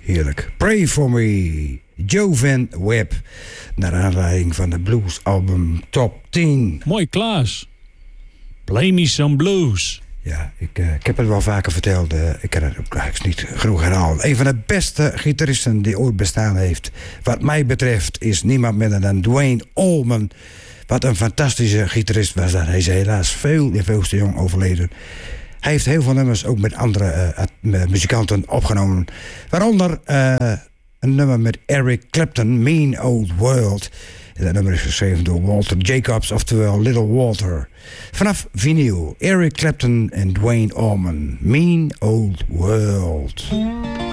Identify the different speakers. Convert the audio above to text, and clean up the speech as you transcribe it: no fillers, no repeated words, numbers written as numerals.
Speaker 1: Heerlijk. Pray for me. Joe Van Webb. Naar aanleiding van de bluesalbum Top 10.
Speaker 2: Mooi, Klaas. Play me some blues.
Speaker 1: Ja, ik heb het wel vaker verteld. Ik kan het ook eigenlijk niet genoeg herhalen. Een van de beste gitaristen die ooit bestaan heeft. Wat mij betreft is niemand minder dan Duane Allman. Wat een fantastische gitarist was dat. Hij is helaas veel te jong overleden. Hij heeft heel veel nummers ook met andere muzikanten opgenomen. Waaronder een nummer met Eric Clapton, Mean Old World. En dat nummer is geschreven door Walter Jacobs, oftewel Little Walter. Vanaf vinyl, Eric Clapton en Duane Allman, Mean Old World.